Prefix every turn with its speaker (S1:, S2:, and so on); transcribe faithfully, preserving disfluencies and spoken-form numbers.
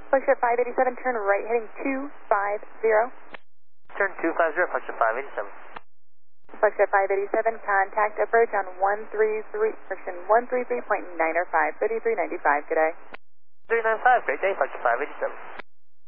S1: Foxtrot five eighty-seven, turn right heading two five zero.
S2: Turn two five zero, Foxtrot five eighty-seven.
S1: Foxtrot five eighty-seven, contact approach on one three three, friction one three three point nine five, thirty-three ninety-five, good day.
S2: three nine five, great day, Foxtrot five eighty-seven.